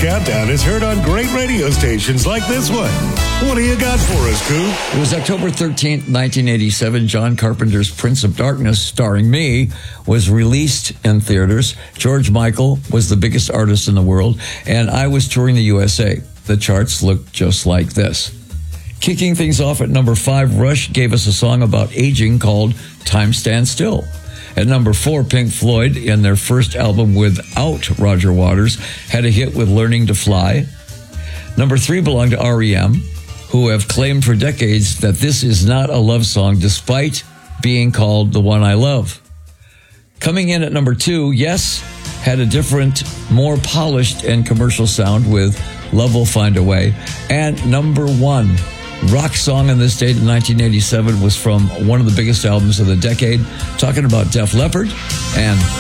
Countdown is heard on great radio stations like this one. What do you got for us, Coop? It was October 13th, 1987. John Carpenter's Prince of Darkness, starring me, was released in theaters. George Michael was the biggest artist in the world, and I was touring the USA. The charts looked just like this. Kicking things off at number 5, Rush gave us a song about aging called Time Stands Still. At number 4, Pink Floyd, in their first album without Roger Waters, had a hit with Learning to Fly. Number 3 belonged to REM, who have claimed for decades that this is not a love song despite being called The One I Love. Coming in at number 2, Yes had a different, more polished and commercial sound with Love Will Find a Way. And number 1, rock song in this date in 1987 was from one of the biggest albums of the decade, talking about Def Leppard and